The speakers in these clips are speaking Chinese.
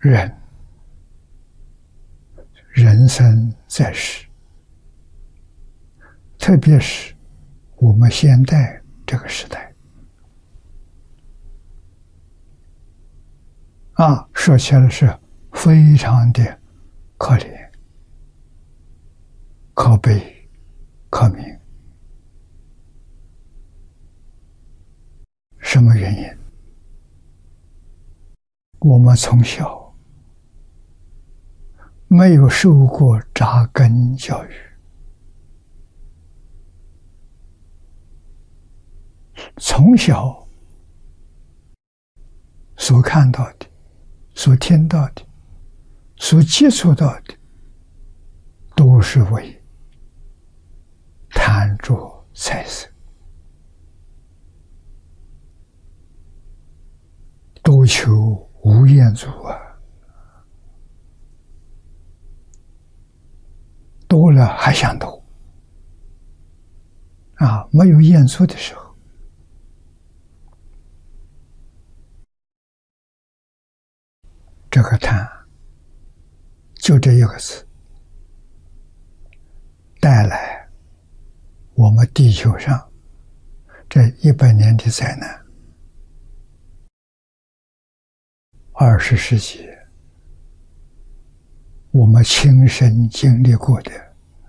人生在世，特别是我们现代这个时代，说起来是非常的可怜、可悲、可悯。什么原因？我们从小没有受过扎根教育，从小所看到的、所听到的、所接触到的，都是为贪着财色，多求无厌足多了还想多没有厌足的时候，这个贪就这一个字，带来我们地球上这100年的灾难。20世纪我们亲身经历过的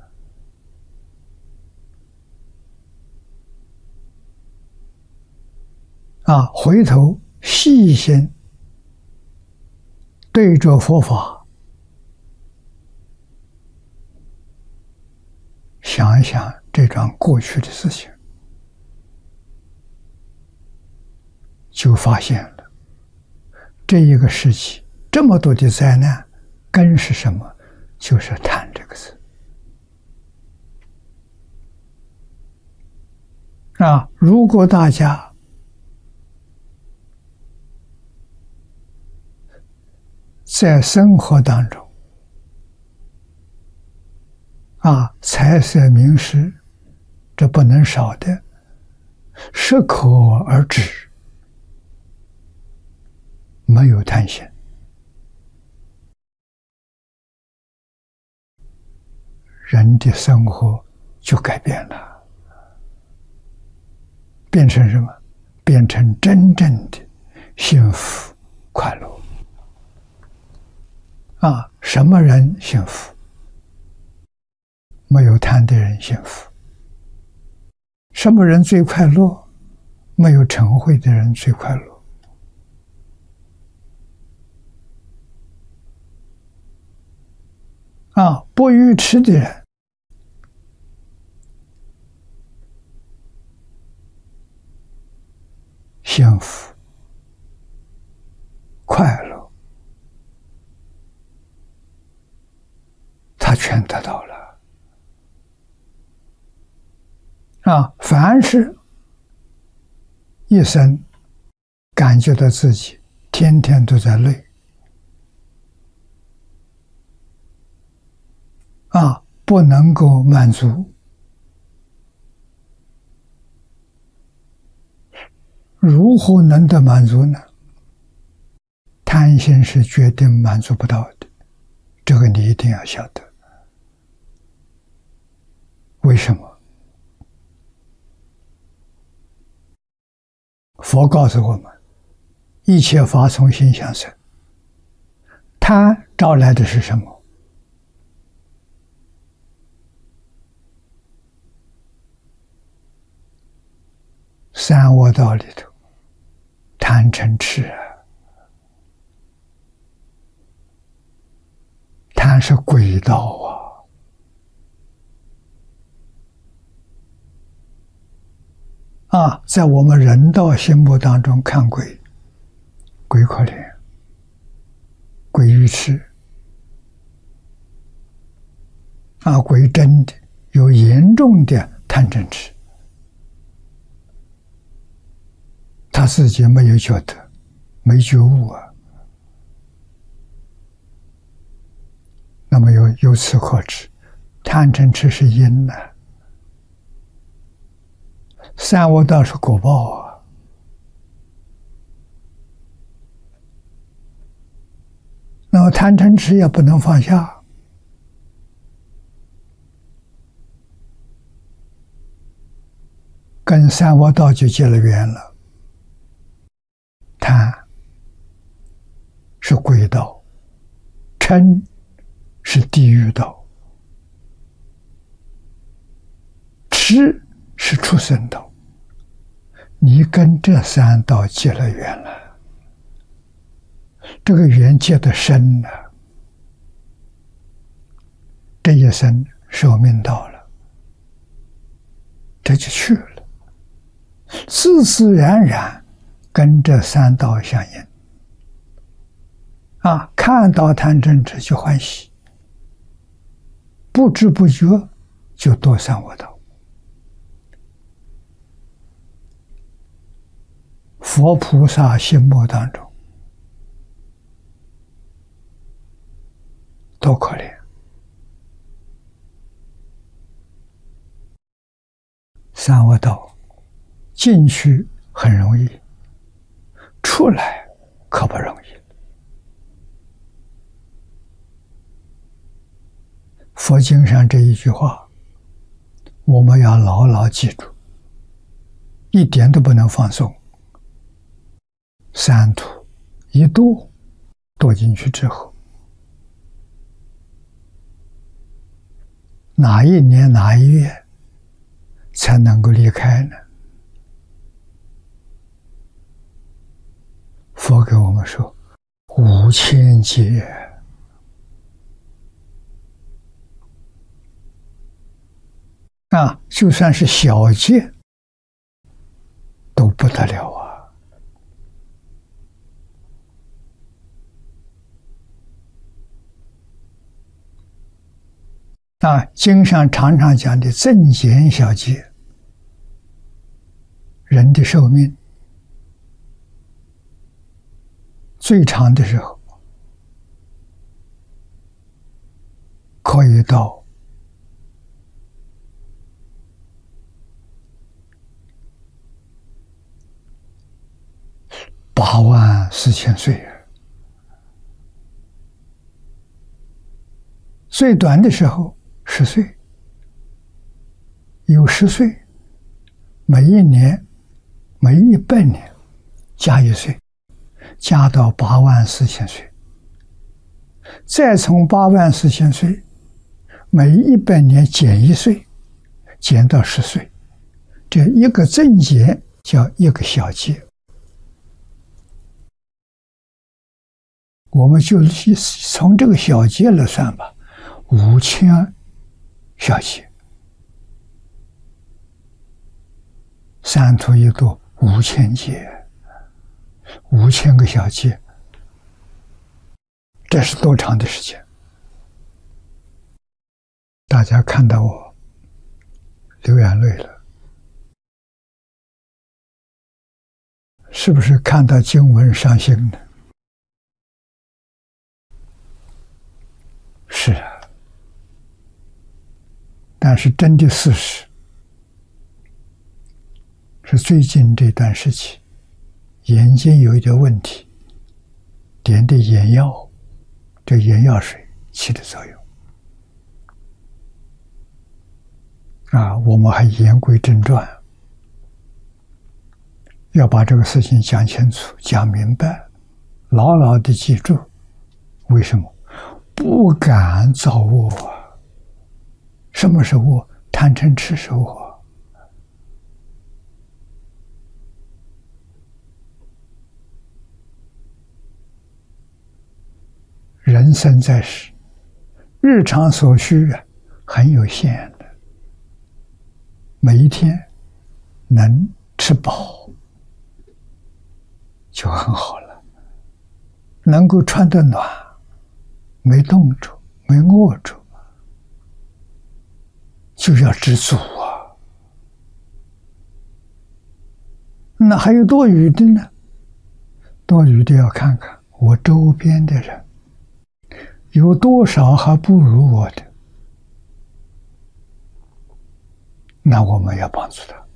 回头细心对着佛法想一想这桩过去的事情，就发现了这一个世纪这么多的灾难，根是什么？就是贪这个字如果大家在生活当中财色名食，这不能少的，适可而止，没有贪心，人的生活就改变了，变成什么？变成真正的幸福快乐什么人幸福？没有贪的人幸福。什么人最快乐？没有嗔恚的人最快乐。不愚痴的人幸福快乐，他全得到了凡是一生感觉到自己天天都在累不能够满足，如何能得满足呢？贪心是决定满足不到的，这个你一定要晓得。为什么？佛告诉我们，一切法从心想生。贪招来的是什么？三恶道里头，贪嗔痴贪是鬼道在我们人道心目当中看鬼，鬼可怜，鬼愚痴鬼真的有严重的贪嗔痴，他自己没有觉得，没觉悟那么由此可知，贪嗔痴是因三恶道是果报那到贪嗔痴也不能放下，跟三恶道就结了缘了。贪是鬼道，嗔是地狱道，痴是畜生道。你跟这三道结了缘了，这个缘结得深了，这一生寿命到了，这就去了，自自然然跟这三道相应。看到贪嗔痴就欢喜，不知不觉就堕三恶道。佛菩萨心目当中多可怜，三恶道进去很容易，出来可不容易。佛经上这一句话，我们要牢牢记住，一点都不能放松。三途一堕进去之后，哪一年哪一月才能够离开呢？佛给我们说5000劫，就算是小劫都不得了啊！经上常常讲的增减小劫，人的寿命最长的时候可以到84000岁，最短的时候10岁，有10岁，每一年每100年加1岁，加到84000岁，再从84000岁每100年减1岁，减到10岁，这一个增减叫一个小劫。我们就从这个小劫来算吧，5000小劫，三途一堕5000劫，5000个小劫，这是多长的时间？大家看到我流眼泪了，是不是看到经文伤心呢？是啊，但是真的事实是最近这段时期眼睛有一点问题，点的眼药，这眼药水起的作用我们还言归正传，要把这个事情讲清楚讲明白，牢牢的记住。为什么？不敢造恶。什么是恶？贪嗔痴是恶。人生在世，日常所需很有限的，每一天能吃饱就很好了，能够穿得暖，没冻住，没饿住，就要知足啊。那还有多余的呢？多余的要看看我周边的人有多少还不如我的，那我们要帮助他。